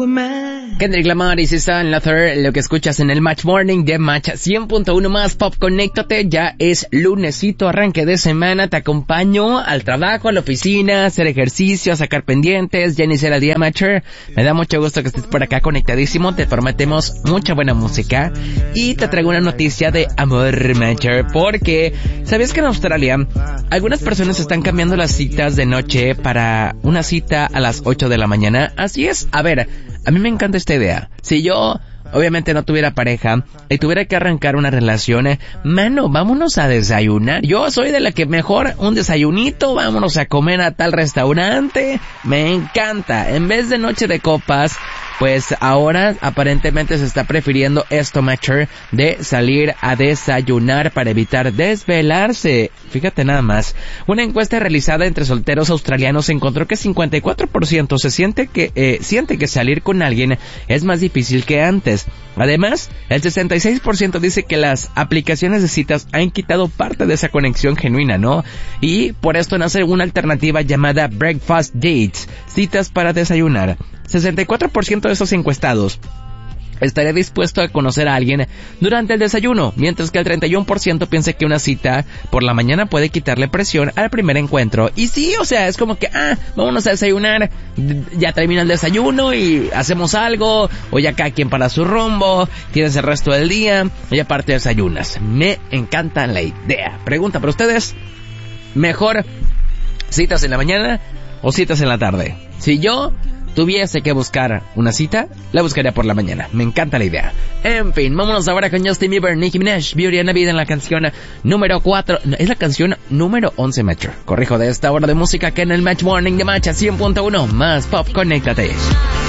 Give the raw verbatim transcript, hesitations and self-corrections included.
Kendrick Lamar y Susan Luther, lo que escuchas en el Match Morning de Match cien punto uno más Pop. Conéctate, ya es lunesito, arranque de semana, te acompaño al trabajo, a la oficina, a hacer ejercicio, a sacar pendientes, ya inicia el día, Matcher. Me da mucho gusto que estés por acá conectadísimo, te prometemos mucha buena música y te traigo una noticia de amor, Matcher, porque ¿sabías que en Australia algunas personas están cambiando las citas de noche para una cita a las ocho de la mañana? Así es, a ver, a mí me encanta esta idea. Si yo obviamente no tuviera pareja y tuviera que arrancar una relación, eh, mano, vámonos a desayunar. Yo soy de la que mejor un desayunito, vámonos a comer a tal restaurante. Me encanta. En vez de noche de copas, pues ahora aparentemente se está prefiriendo esto, Matcher, de salir a desayunar para evitar desvelarse. Fíjate nada más. Una encuesta realizada entre solteros australianos encontró que cincuenta y cuatro por ciento se siente que, eh, siente que salir con alguien es más difícil que antes. Además, el sesenta y seis por ciento dice que las aplicaciones de citas han quitado parte de esa conexión genuina, ¿no? Y por esto nace una alternativa llamada Breakfast Dates, citas para desayunar. sesenta y cuatro por ciento de esos encuestados estaría dispuesto a conocer a alguien durante el desayuno, mientras que el treinta y uno por ciento piensa que una cita por la mañana puede quitarle presión al primer encuentro. Y sí, o sea, es como que, ah, vámonos a desayunar, ya termina el desayuno y hacemos algo, o ya cada quien para su rumbo, tienes el resto del día, y aparte desayunas. Me encanta la idea. Pregunta para ustedes, ¿mejor citas en la mañana o citas en la tarde? Si yo tuviese que buscar una cita, la buscaría por la mañana. Me encanta la idea. En fin, vámonos ahora con Justin Bieber, Nicki Minaj, Beauty and the Beast en la canción número cuatro. Es la canción número once, Matcher. Corrijo de esta hora de música que en el Match Morning de Match cien punto uno más Pop. Conéctate.